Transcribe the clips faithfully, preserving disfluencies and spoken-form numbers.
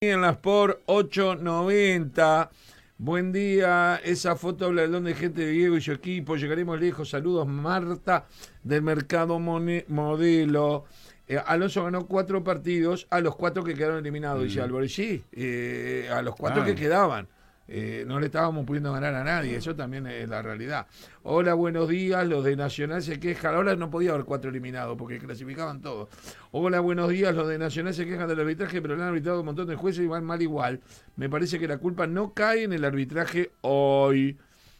En las por ocho noventa. Buen día, esa foto habla del don de gente de Diego y su equipo. Llegaremos lejos. Saludos, Marta, del Mercado Mone- Modelo. Eh, Alonso ganó cuatro partidos a los cuatro que quedaron eliminados, Mm. dice Álvaro. Y sí, eh, a los cuatro Ah. que quedaban. Eh, no le estábamos pudiendo ganar a nadie, eso también es la realidad. Hola, buenos días, los de Nacional se quejan. Ahora no podía haber cuatro eliminados porque clasificaban todos. Hola, buenos días, los de Nacional se quejan del arbitraje, pero le han arbitrado un montón de jueces y van mal igual. Me parece que la culpa no cae en el arbitraje hoy.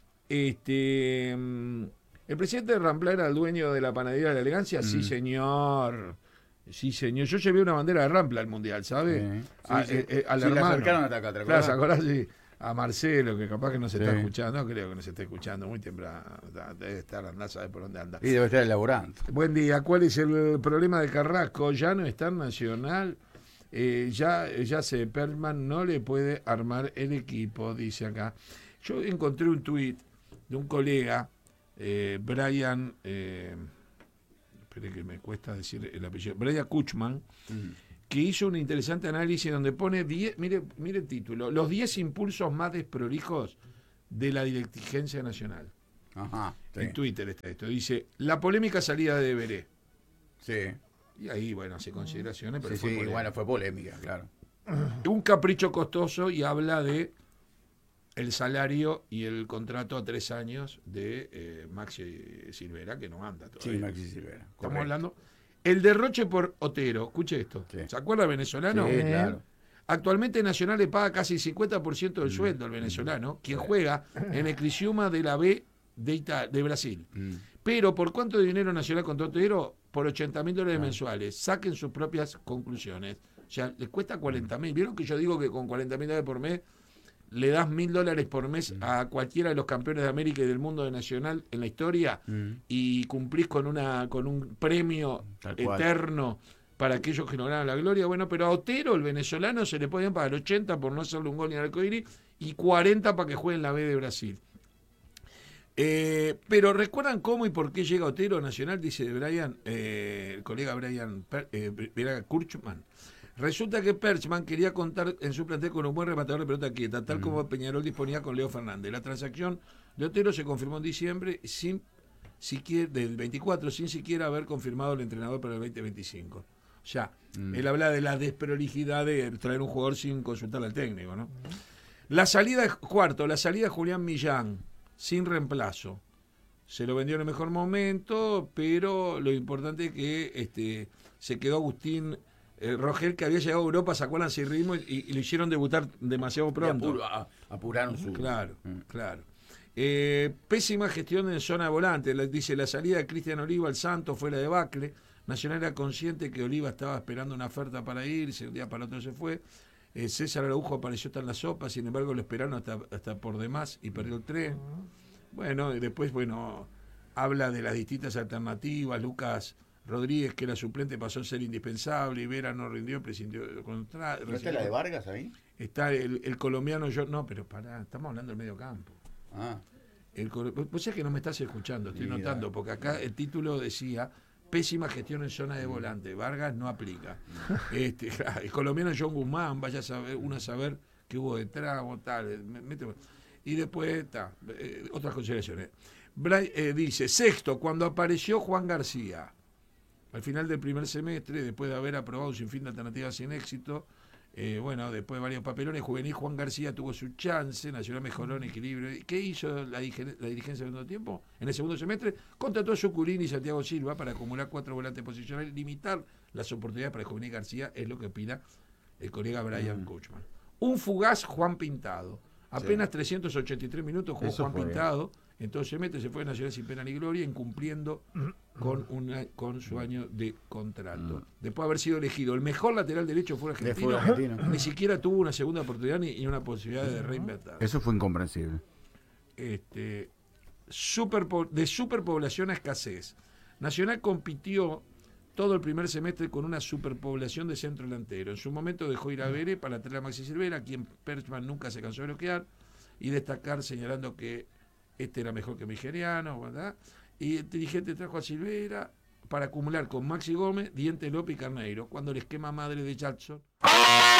Este, mm, ¿El presidente de Rampla era el dueño de la panadería de la elegancia? Mm. Sí, señor. Sí, señor. Yo llevé una bandera de Rampla al Mundial, ¿sabe? Sí, sí, a, sí. eh, eh, al Sí, la hermano. acercaron hasta acá, ¿te Claro, acordás? ¿se acordás? Sí. A Marcelo, que capaz que no se Sí. está escuchando. No creo que no se esté escuchando, muy temprano. Debe estar, andá, sabe por dónde anda. Y debe estar elaborando. Buen día. ¿Cuál es el problema de Carrasco? Ya no está en Nacional. Eh, ya, ya sé, Perman no le puede armar el equipo, dice acá. Yo encontré un tuit de un colega, eh, Brian, eh, espere que me cuesta decir el apellido, Brian Kuchman, mm. que hizo un interesante análisis donde pone, diez, mire, mire el título, los diez impulsos más desprolijos de la dirigencia nacional. Ajá, sí. En Twitter está esto. Dice, la polémica salida de Deberé. Sí. Y ahí, bueno, hace consideraciones, pero Sí, fue sí, polémica. bueno, fue polémica, claro. Un capricho costoso y habla de el salario y el contrato a tres años de eh, Maxi Silvera, que no anda todavía. Sí, Maxi Silvera. Estamos Correcto. hablando. El derroche por Otero, escuche esto. Sí. ¿Se acuerda venezolano? Sí, claro. Actualmente Nacional le paga casi el cincuenta por ciento del Mm. sueldo al venezolano, quien juega en el Criciúma de la B de, Ita- de Brasil. Mm. Pero ¿por cuánto dinero Nacional contrató Otero? Por ochenta mil dólares Ah. mensuales. Saquen sus propias conclusiones. O sea, le cuesta cuarenta mil. ¿Vieron que yo digo que con cuarenta mil dólares por mes le das mil dólares por mes Mm. a cualquiera de los campeones de América y del mundo de Nacional en la historia Mm. y cumplís con una con un premio Tal cual. eterno para aquellos que lograron la gloria? Bueno, pero a Otero, el venezolano, se le pueden pagar ochenta por no hacerle un gol ni al arcoíris y cuarenta para que juegue en la B de Brasil. Eh, pero ¿recuerdan cómo y por qué llega Otero a Nacional? Dice Brian, eh, el colega Brian Per, eh, Brian Kurchman. Resulta que Perchman quería contar en su plantel con un buen rematador de pelota quieta, tal mm. como Peñarol disponía con Leo Fernández. La transacción de Otero se confirmó en diciembre sin siquiera, del veinticuatro, sin siquiera haber confirmado el entrenador para el veinte veinticinco. O sea, mm. él habla de la desprolijidad de traer un jugador sin consultar al técnico, ¿no? La salida, cuarto, la salida de Julián Millán, sin reemplazo. Se lo vendió en el mejor momento, pero lo importante es que este, se quedó Agustín eh, Rogel, que había llegado a Europa, sacó el ansirismo y, y lo hicieron debutar demasiado pronto. Apur, a, apuraron su... Claro, mm. claro. Eh, pésima gestión en zona de volante. La, dice, la salida de Cristian Oliva al Santos fue la debacle. Nacional era consciente que Oliva estaba esperando una oferta para irse, un día para otro se fue. Eh, César Araujo apareció hasta en la sopa, sin embargo lo esperaron hasta, hasta por demás y perdió el tren. Bueno, y después, bueno, habla de las distintas alternativas. Lucas Rodríguez, que era suplente, pasó a ser indispensable. Ibera no rindió, prescindió contra. ¿No está la de Vargas ahí? Está el, el colombiano, yo no, pero pará, estamos hablando del medio campo. Ah. El, vos sabés que no me estás escuchando, estoy Mira. notando, porque acá el título decía pésima gestión en zona de volante. Vargas no aplica. Este, el colombiano John Guzmán, vaya a saber, uno a saber qué hubo detrás o tal. Y después está, eh, otras consideraciones. Bray, eh, dice, sexto, cuando apareció Juan García, al final del primer semestre, después de haber aprobado sin fin de alternativas sin éxito, eh, bueno, después de varios papelones, juvenil Juan García tuvo su chance, Nacional mejoró en equilibrio. ¿Qué hizo la, la dirigencia en el segundo tiempo? En el segundo semestre, contrató a Sucurini y Santiago Silva para acumular cuatro volantes posicionales, limitar las oportunidades para el juvenil García, es lo que opina el colega Brian mm. Kuchman. Un fugaz Juan Pintado. Apenas sí. trescientos ochenta y tres minutos jugó Eso Juan fue. Pintado, entonces se mete, se fue a Nacional sin pena ni gloria, incumpliendo con, una, con su año de contrato. Mm. Después de haber sido elegido el mejor lateral derecho fuera argentino, argentino. Ni siquiera tuvo una segunda oportunidad ni, ni una posibilidad de reinventar. Eso fue incomprensible. Este, super, de superpoblación a escasez. Nacional compitió todo el primer semestre con una superpoblación de centro delantero. En su momento dejó ir a Vere para traer a Maxi Silvera, quien Perchman nunca se cansó de bloquear, y destacar señalando que este era mejor que Migeriano, ¿verdad? Y el dirigente trajo a Silvera para acumular con Maxi Gómez, Diente López y Carneiro, cuando el esquema madre de Jackson